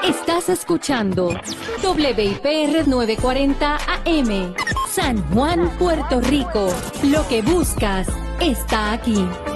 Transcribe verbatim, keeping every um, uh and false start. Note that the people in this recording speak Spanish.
Estás escuchando W I P R novecientos cuarenta A M, San Juan, Puerto Rico. Lo que buscas está aquí.